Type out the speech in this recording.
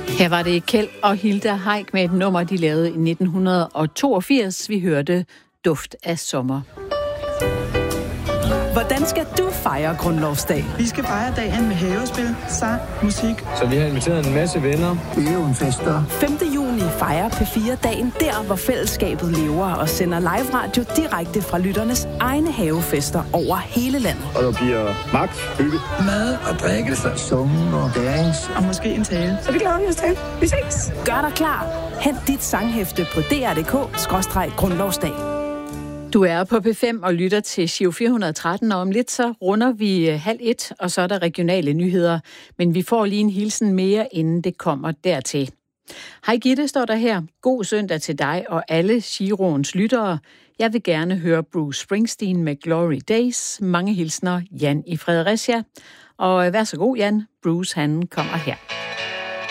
Her var det Kjeld og Hilda Heick med et nummer, de lavede i 1982. Vi hørte Duft af sommer. Hvordan skal du fejre grundlovsdag? Vi skal fejre dagen med havespil, sang, musik. Så vi har inviteret en masse venner. Fester. 5. juni fejrer P4 dagen der, hvor fællesskabet lever og sender live radio direkte fra lytternes egne havefester over hele landet. Og der bliver magt, hygge, Mad og drikkelse. Summen og dance. Og måske en tale. Så det glæder vi os til. Vi ses. Gør dig klar. Hent dit sanghæfte på dr.dk/grundlovsdag. Du er på P5 og lytter til Giro 413, og om lidt så runder vi 12:30, og så er der regionale nyheder. Men vi får lige en hilsen mere, inden det kommer dertil. Hej Gitte, står der her. God søndag til dig og alle Giroens lyttere. Jeg vil gerne høre Bruce Springsteen med Glory Days. Mange hilsner, Jan i Fredericia. Og vær så god, Jan. Bruce, han kommer her.